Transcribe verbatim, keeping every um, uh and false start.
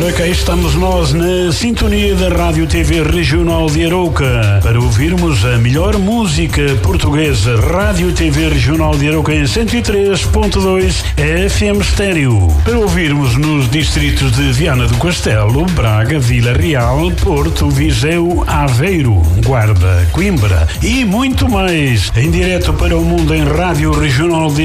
Ora, cá estamos nós na sintonia da Rádio T V Regional de Arouca para ouvirmos a melhor música portuguesa. Rádio T V Regional de Arouca em cento e três ponto dois F M Estéreo. Para ouvirmos nos distritos de Viana do Castelo, Braga, Vila Real, Porto, Viseu, Aveiro, Guarda, Coimbra e muito mais. Em direto para o mundo em Rádio Regional de